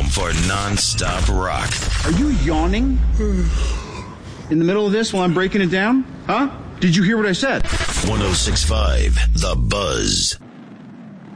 for non-stop rock. Are you yawning in the middle of this while I'm breaking it down? Huh? Did you hear what I said? 106.5 The Buzz.